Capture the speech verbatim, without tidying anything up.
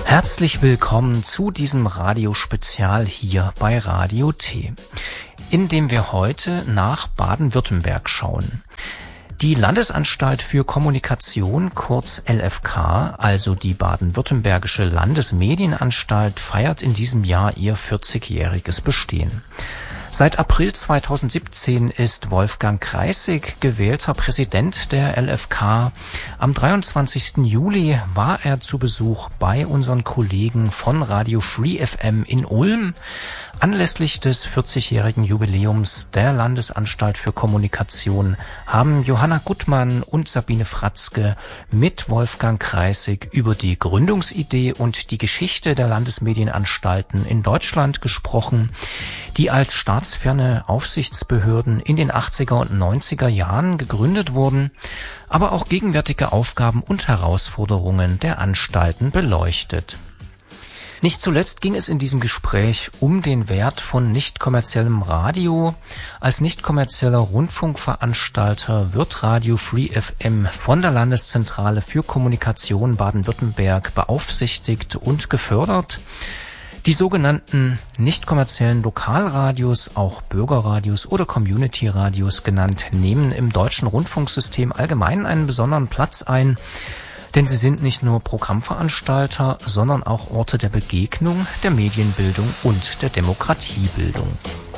Herzlich willkommen zu diesem Radiospezial hier bei Radio T, in dem wir heute nach Baden-Württemberg schauen. Die Landesanstalt für Kommunikation, kurz L F K, also die Baden-Württembergische Landesmedienanstalt, feiert in diesem Jahr ihr vierzigjähriges Bestehen. Seit April zweitausendsiebzehn ist Wolfgang Kreissig gewählter Präsident der L F K. Am dreiundzwanzigsten Juli war er zu Besuch bei unseren Kollegen von Radio Free F M in Ulm. Anlässlich des vierzigjährigen Jubiläums der Landesanstalt für Kommunikation haben Johanna Guttmann und Sabine Fratzke mit Wolfgang Kreissig über die Gründungsidee und die Geschichte der Landesmedienanstalten in Deutschland gesprochen, die als staatsferne Aufsichtsbehörden in den achtziger und neunziger Jahren gegründet wurden, aber auch gegenwärtige Aufgaben und Herausforderungen der Anstalten beleuchtet. Nicht zuletzt ging es in diesem Gespräch um den Wert von nicht-kommerziellem Radio. Als nicht-kommerzieller Rundfunkveranstalter wird Radio Free F M von der Landeszentrale für Kommunikation Baden-Württemberg beaufsichtigt und gefördert. Die sogenannten nicht-kommerziellen Lokalradios, auch Bürgerradios oder Community-Radios genannt, nehmen im deutschen Rundfunksystem allgemein einen besonderen Platz ein. Denn sie sind nicht nur Programmveranstalter, sondern auch Orte der Begegnung, der Medienbildung und der Demokratiebildung.